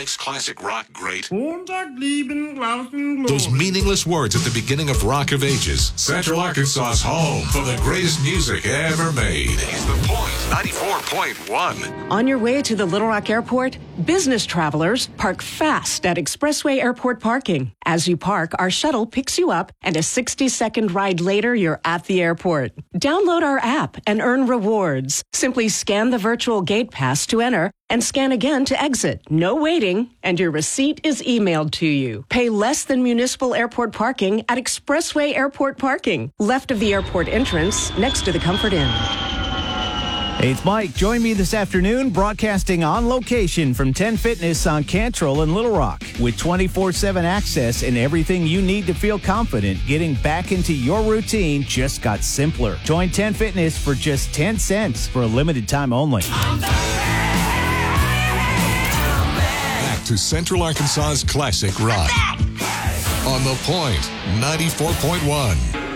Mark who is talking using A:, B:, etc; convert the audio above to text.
A: makes classic rock great?
B: Those
A: Those meaningless words at the beginning of Rock of Ages. Central Arkansas's home for the greatest music ever made. Is The Point 94.1.
C: On your way to the Little Rock Airport, business travelers park fast at Expressway Airport parking. As you park, our shuttle picks you up, and a 60-second ride later, you're at the airport. Download our app and earn rewards. Simply scan the virtual gate pass to enter and scan again to exit. No waiting, and your receipt is emailed to you. Pay less than municipal airport parking at Expressway Airport parking, left of the airport entrance, next to the Comfort Inn.
D: Hey, it's Mike. Join me this afternoon broadcasting on location from 10 Fitness on Cantrell in Little Rock. With 24/7 access and everything you need to feel confident, getting back into your routine just got simpler. Join 10 Fitness for just 10 cents for a limited time only.
A: Back to Central Arkansas's classic rock. On The Point 94.1.